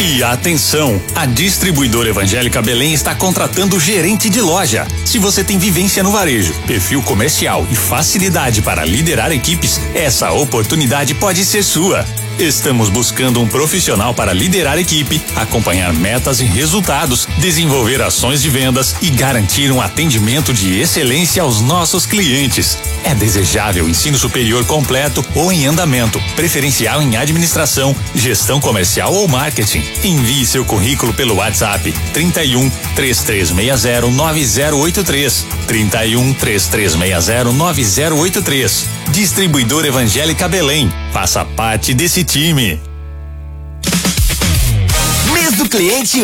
E atenção, a Distribuidora Evangélica Belém está contratando gerente de loja. Se você tem vivência no varejo, perfil comercial e facilidade para liderar equipes, essa oportunidade pode ser sua. Estamos buscando um profissional para liderar equipe, acompanhar metas e resultados, desenvolver ações de vendas e garantir um atendimento de excelência aos nossos clientes. É desejável ensino superior completo ou em andamento, preferencial em administração, gestão comercial ou marketing. Envie seu currículo pelo WhatsApp 31 3360 9083. 31 3360 9083. Distribuidora Evangélica Belém. Faça parte desse time. Mês do cliente